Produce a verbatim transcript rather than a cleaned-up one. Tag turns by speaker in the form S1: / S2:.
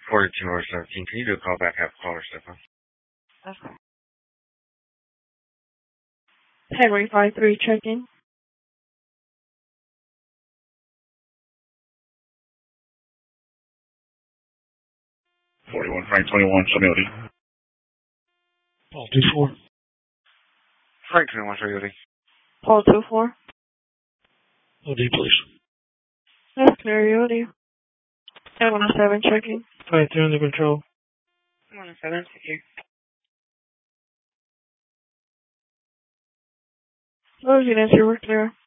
S1: forty-two or seventeen. Can you do a call back? Have a caller step on.
S2: Okay. Henry five three checking.
S3: forty-one Frank twenty-one, show me O D.
S4: Paul two four.
S1: Frank twenty-one, show you O D.
S2: Paul two four.
S4: O D, please.
S2: That's clear, O D. seven one seven checking.
S4: five three under control.
S2: one oh seven, thank you. Closing as you were clear.